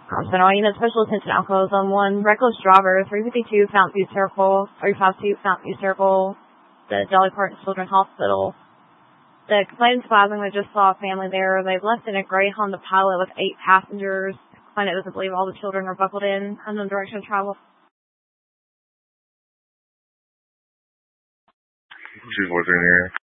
Thompson, all units, special attention, alcohol zone 1, reckless driver, 352 Fountain View Circle, 352 Fountain View Circle, the Dolly Parton Children's Hospital. The complainant's advising they just saw a family there. They've left in a gray Honda Pilot with 8 passengers. The complainant doesn't believe all the children are buckled in. Unknown direction of travel. She's what's in here.